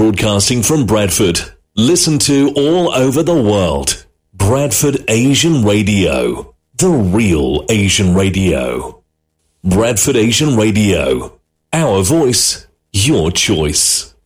broadcasting from Bradford. Listen to all over the world. Bradford Asian Radio. The real Asian radio. Bradford Asian Radio. Our voice, your choice.